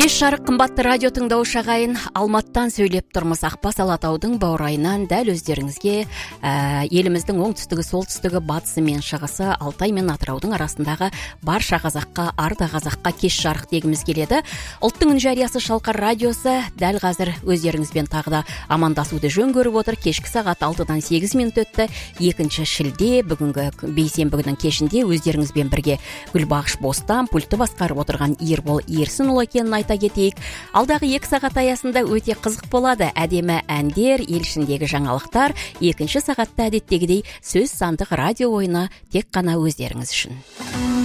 Кеш жарық қымбатты радио тыңдаушы ағайын, Алматтан сөйлеп тұрмыз. Ақбас Алатаудың баурайынан дәл өздеріңізге еліміздің оңтүстігі, солтүстігі, батысы мен шығысы, Алтай мен Атыраудың арасындағы барша қазаққа, арда қазаққа кеш жарық дегіміз келеді. Ұлттың үн жариясы Шалқар радиосы дәл қазір өздеріңізбен тағы да амандасуды жөн көріп отыр. Кешкі сағат 6-дан 8 минут өтті. 2 шілде бүгінгі бейсенбі күнінің кешінде өздеріңізбен бірге Гүлбақыш Бостан, пультті басқарып отырған Ербол Ерсінұлы екенін айта кетейік. Алдағы 2 сағат аясында өте қызық болады. Әдемі әндер, ел ішіндегі жаңалықтар. 2 сағатта әдеттегідей сөз сандық радио ойыны тек қана өздеріңіз үшін.